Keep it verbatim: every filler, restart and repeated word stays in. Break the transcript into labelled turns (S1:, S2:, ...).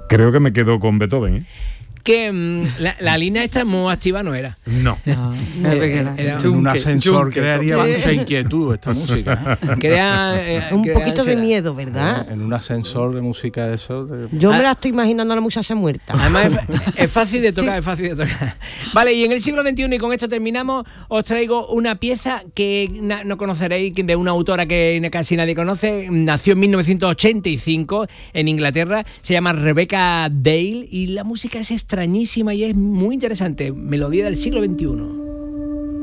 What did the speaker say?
S1: Creo que me quedo con Beethoven, ¿eh?
S2: Que mm, la, la línea esta muy activa no era.
S1: No.
S3: No,
S2: Era- era
S4: En un ascensor
S2: chunque,
S4: crearía
S2: chunque.
S4: mucha inquietud esta música. ¿eh?
S2: Crea, eh,
S3: un
S2: crea
S3: poquito de
S2: ansiedad.
S3: miedo, ¿verdad?
S4: En un ascensor de música de eso. de-
S3: Yo
S2: Ah.
S3: me la estoy imaginando a la muchacha muerta.
S2: Además es, fa- es fácil de tocar, es fácil de tocar. Vale, y en el siglo veintiuno, y con esto terminamos, os traigo una pieza que na- no conoceréis, que de una autora que casi nadie conoce. Nació en mil novecientos ochenta y cinco en Inglaterra, se llama Rebecca Dale, y la música es extrañísima y es muy interesante. Melodía del siglo veintiuno.